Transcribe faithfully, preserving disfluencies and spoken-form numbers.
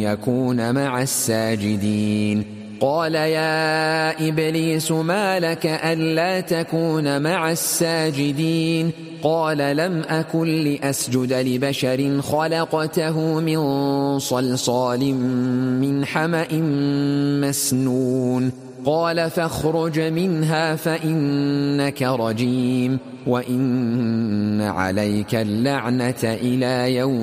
يكون مع الساجدين قال يا إبليس ما لك ألا تكون مع الساجدين قال لم أكن لأسجد لبشر خلقته من صلصال من حمأ مسنون قال فاخرج منها فإنك رجيم وإن عليك اللعنة إلى يوم